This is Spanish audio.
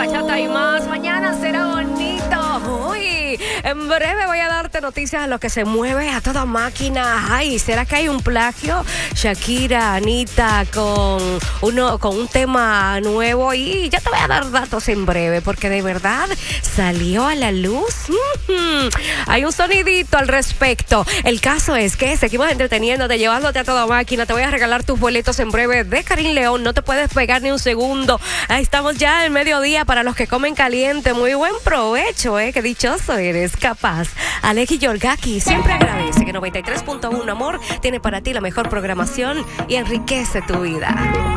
bachata y más. Mañana será bonito. Uy, en breve voy a darte noticias de lo que se mueve a toda máquina. Ay, ¿será que hay un plagio? Shakira, Anita con un tema nuevo y ya te voy a dar datos en breve porque de verdad salió a la luz. Hay un sonidito al respecto. El caso es que seguimos entreteniéndote, llevándote a toda máquina. Te voy a regalar tus boletos en breve de Karim León. No te puedes pegar ni un segundo. Ahí estamos ya al mediodía para los que comen caliente. Muy buen provecho, qué dichoso eres, capaz. Alexi Yorgaki siempre agradece que 93.1 Amor tiene para ti la mejor programación y enriquece tu vida.